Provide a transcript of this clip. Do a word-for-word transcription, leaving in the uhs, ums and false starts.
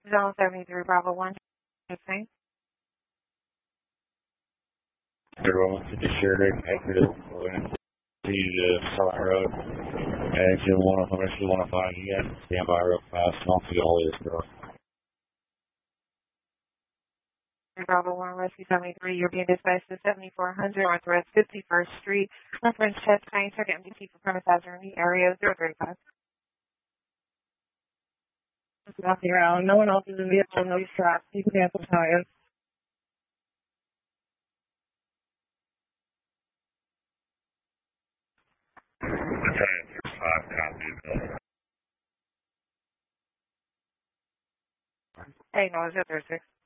Zone seventy-three, Bravo one. Same. Zero one fifty Sheridan, exit to the Starlight Road. Exit one oh five, one oh five, you guys stand by real fast, and I'll see all of this girl. Bravo one, Rescue seventy-three, you're being dispatched to seventy-four hundred Northwest fifty-first Street. Reference chest pain, check M D T for premise hazard in the area, zero three five. Walking around, no one else is in the vehicle, no straps, you can cancel tires. Okay, five copies. Hey, no, zero three six.